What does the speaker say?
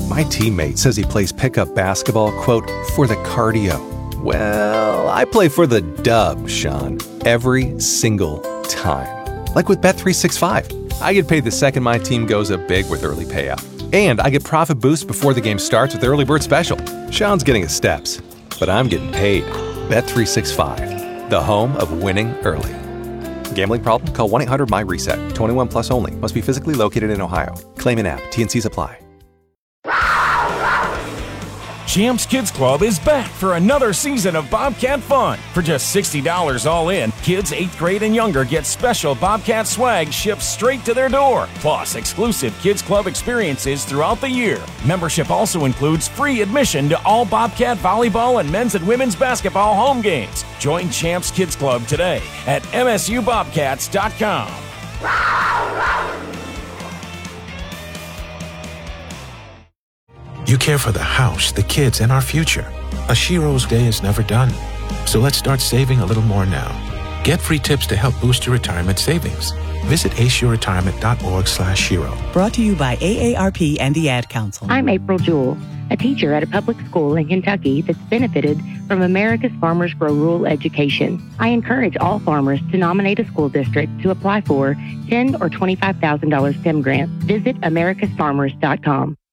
My teammate says he plays pickup basketball, quote, for the cardio. Well, I play for the dub, Sean, every single time. Like with Bet365. I get paid the second my team goes up big with early payout. And I get profit boosts before the game starts with Early Bird Special. Sean's getting his steps, but I'm getting paid. Bet365, the home of winning early. Gambling problem? Call 1-800-MY-RESET. 21 plus only. Must be physically located in Ohio. Claim in app. T&Cs apply. Champs Kids Club is back for another season of Bobcat fun. For just $60 all in, kids 8th grade and younger get special Bobcat swag shipped straight to their door, plus exclusive Kids Club experiences throughout the year. Membership also includes free admission to all Bobcat volleyball and men's and women's basketball home games. Join Champs Kids Club today at msubobcats.com. You care for the house, the kids, and our future. A Shiro's day is never done. So let's start saving a little more now. Get free tips to help boost your retirement savings. Visit aceyourretirement.org/Shiro. Brought to you by AARP and the Ad Council. I'm April Jewell, a teacher at a public school in Kentucky that's benefited from America's Farmers Grow Rural Education. I encourage all farmers to nominate a school district to apply for $10,000 or $25,000 STEM grants. Visit americasfarmers.com.